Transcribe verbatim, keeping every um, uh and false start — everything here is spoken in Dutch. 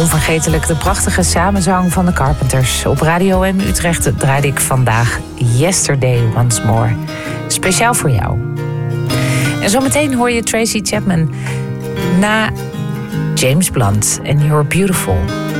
onvergetelijk de prachtige samenzang van de Carpenters. Op Radio M Utrecht draaide ik vandaag Yesterday Once More. Speciaal voor jou. En zometeen hoor je Tracy Chapman na James Blunt en You're Beautiful.